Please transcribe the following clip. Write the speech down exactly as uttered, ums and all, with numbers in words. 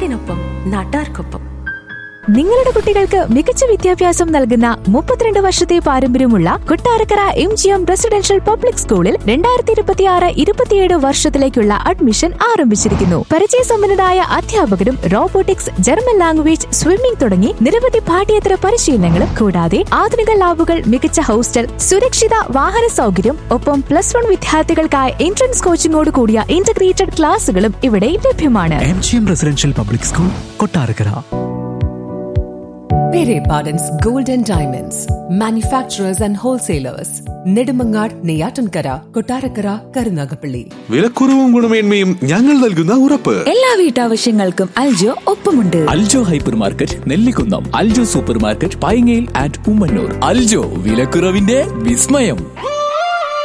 നാടിനൊപ്പം നാട്ടാർക്കൊപ്പം. നിങ്ങളുടെ കുട്ടികൾക്ക് മികച്ച വിദ്യാഭ്യാസം നൽകുന്ന മുപ്പത്തിരണ്ട് വർഷത്തെ പാരമ്പര്യമുള്ള Kottarakkara M G M residential public സ്കൂളിൽ രണ്ടായിരത്തി ഇരുപത്തി ആറ് ഇരുപത്തിയേഴ് വർഷത്തിലേക്കുള്ള അഡ്മിഷൻ ആരംഭിച്ചിരിക്കുന്നു. പരിചയസമ്പന്നരായ അധ്യാപകരും റോബോട്ടിക്സ്, ജർമ്മൻ ലാംഗ്വേജ്, സ്വിമ്മിംഗ് തുടങ്ങി നിരവധി പാഠ്യേതര പരിശീലനങ്ങളും കൂടാതെ ആധുനിക ലാബുകൾ, മികച്ച ഹോസ്റ്റൽ, സുരക്ഷിത വാഹന സൗകര്യം, ഒപ്പം പ്ലസ് വൺ വിദ്യാർത്ഥികൾക്കായി എൻട്രൻസ് കോച്ചിംഗോട് കൂടിയ ഇന്റഗ്രേറ്റഡ് ക്ലാസുകളും ഇവിടെ ലഭ്യമാണ്. M G M residential public school, Kottarakkara. Pere Pardon's Gold and Diamonds, manufacturers and wholesalers. Nedumangad, Neyyattinkara, Kottarakkara, Karunagappally. വിലക്കുറവും ഗുണമേന്മയും ഞങ്ങൾ നൽകുന്ന ഉറപ്പ്. എല്ലാ വീട്ടാവശ്യങ്ങൾക്കും അൽജോ ഒപ്പമുണ്ട്. Aljo hyper market, Nellikunnam. Aljo super market, പൈങ്ങയിൽ and Ummannoor. Aljo, വിലക്കുറവിന്റെ വിസ്മയം.